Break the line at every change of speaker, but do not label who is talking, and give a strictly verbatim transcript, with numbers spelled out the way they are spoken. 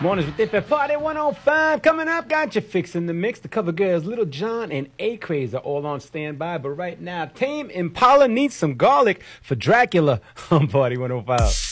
Mornings with Dip at Party one oh five coming up. Got you fixing the mix. The cover girls, Little John and A-Craze are all on standby. But right now, Tame Impala needs some garlic for Dracula on Party one oh five.